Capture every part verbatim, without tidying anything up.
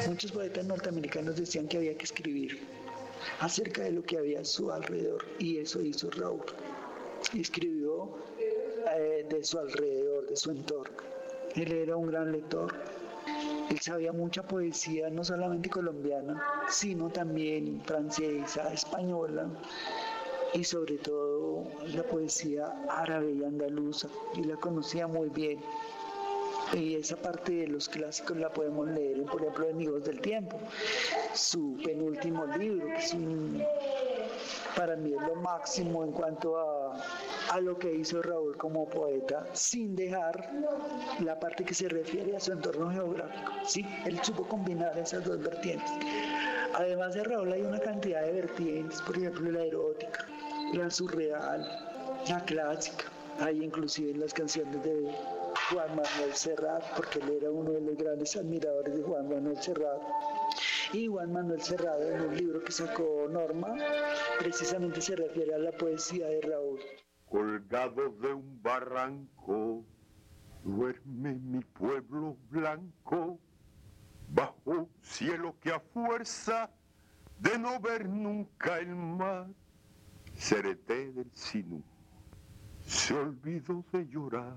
Muchos poetas norteamericanos decían que había que escribir acerca de lo que había a su alrededor, y eso hizo Raúl. Escribió eh, de su alrededor, de su entorno. Él era un gran lector. Él sabía mucha poesía, no solamente colombiana, sino también francesa, española y sobre todo la poesía árabe y andaluza, y la conocía muy bien. Y esa parte de los clásicos la podemos leer, por ejemplo, en Hijos del Tiempo, su penúltimo libro, que es un, para mí es lo máximo en cuanto a, a lo que hizo Raúl como poeta, sin dejar la parte que se refiere a su entorno geográfico. Sí, él supo combinar esas dos vertientes. Además de Raúl hay una cantidad de vertientes, por ejemplo la erótica, la surreal, la clásica. Hay inclusive en las canciones de Juan Manuel Serrat, porque él era uno de los grandes admiradores de Juan Manuel Serrat. Y Juan Manuel Serrat, en un libro que sacó Norma, precisamente se refiere a la poesía de Raúl. Colgado de un barranco, duerme mi pueblo blanco, bajo cielo que a fuerza de no ver nunca el mar, Cereté del Sinú se olvidó de llorar.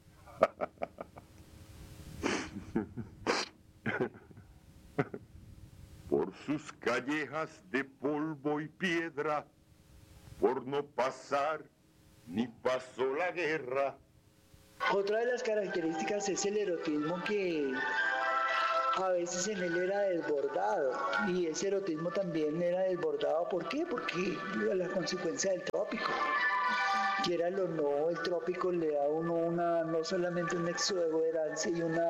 Por sus callejas de polvo y piedra, por no pasar ni pasó la guerra. Otra de las características es el erotismo, que a veces en él era desbordado, y ese erotismo también era desbordado. ¿Por qué? Porque era la consecuencia del trópico. Quiéralo o no, el trópico le da a uno una, no solamente un exuberancia y un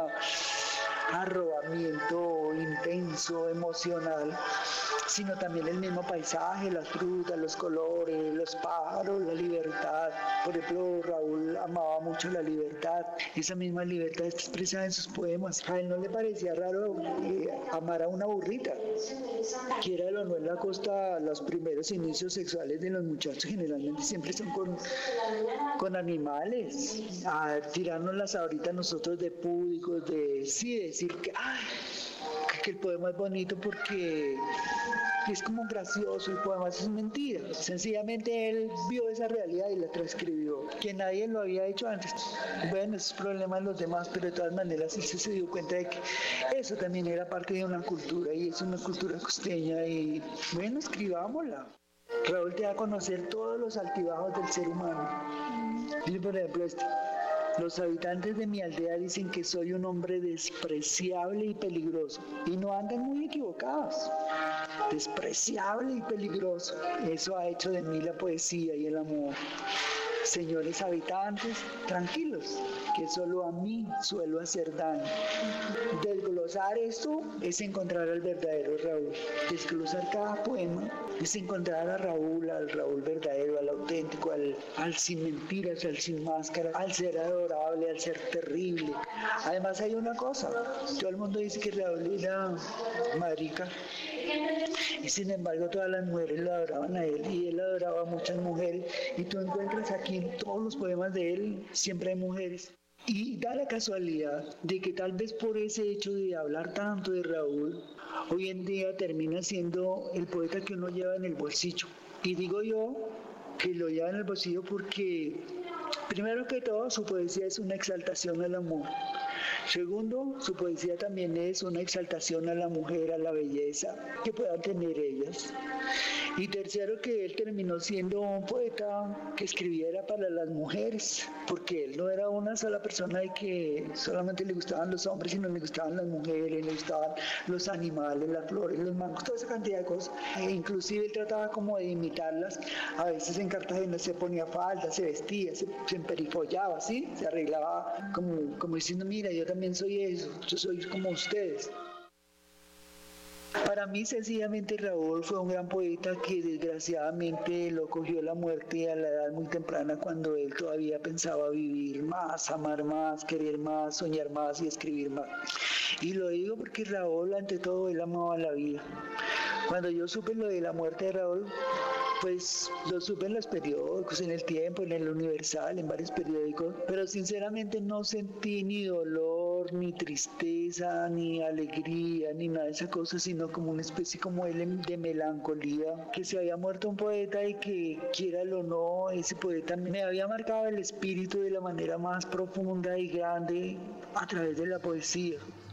arrobamiento intenso, emocional, sino también el mismo paisaje, las frutas, los colores, los pájaros, la libertad. Por ejemplo, Raúl amaba mucho la libertad. Esa misma libertad está expresada en sus poemas. A él no le parecía raro eh, amar a una burrita. Quiéralo o no, en la costa, los primeros inicios sexuales de los muchachos generalmente siempre son con, con animales. A tirárnoslas ahorita nosotros de púdicos, de sí, decir que, ay, que el poema es bonito porque es como gracioso, el poema es mentira. Sencillamente él vio esa realidad y la transcribió, que nadie lo había hecho antes. Bueno, esos problemas de los demás, pero de todas maneras él se dio cuenta de que eso también era parte de una cultura, y es una cultura costeña, y bueno, escribámosla. Raúl te da a conocer todos los altibajos del ser humano. Y por ejemplo este: los habitantes de mi aldea dicen que soy un hombre despreciable y peligroso, y no andan muy equivocados. Despreciable y peligroso, eso ha hecho de mí la poesía y el amor. Señores habitantes, tranquilos, que solo a mí suelo hacer daño. Desglosar esto es encontrar al verdadero Raúl. Desglosar cada poema es encontrar a Raúl, al Raúl verdadero, al auténtico, al, al sin mentiras, al sin máscara, al ser adorable, al ser terrible. Además hay una cosa, todo el mundo dice que Raúl era marica, y sin embargo todas las mujeres lo adoraban a él, y él adoraba a muchas mujeres, y tú encuentras aquí en todos los poemas de él siempre hay mujeres. Y da la casualidad de que tal vez por ese hecho de hablar tanto de Raúl, hoy en día termina siendo el poeta que uno lleva en el bolsillo. Y digo yo que lo lleva en el bolsillo porque, primero que todo, su poesía es una exaltación al amor. Segundo, su poesía también es una exaltación a la mujer, a la belleza que puedan tener ellas. Y tercero, que él terminó siendo un poeta que escribiera para las mujeres, porque él no era una sola persona de que solamente le gustaban los hombres, sino le gustaban las mujeres, le gustaban los animales, las flores, los mangos, toda esa cantidad de cosas. E inclusive él trataba como de imitarlas. A veces en Cartagena se ponía falda, se vestía, se, se emperifollaba, ¿sí? Se arreglaba como, como diciendo, mira, yo también soy eso, yo soy como ustedes. Para mí, sencillamente, Raúl fue un gran poeta que desgraciadamente lo cogió la muerte a la edad muy temprana, cuando él todavía pensaba vivir más, amar más, querer más, soñar más y escribir más. Y lo digo porque Raúl, ante todo, él amaba la vida. Cuando yo supe lo de la muerte de Raúl, pues lo supe en los periódicos, en El Tiempo, en El Universal, en varios periódicos, pero sinceramente no sentí ni dolor, dolor, ni tristeza, ni alegría, ni nada de esa cosa, sino como una especie como de, de melancolía, que se había muerto un poeta y que, quiéralo o no, ese poeta me había marcado el espíritu de la manera más profunda y grande a través de la poesía.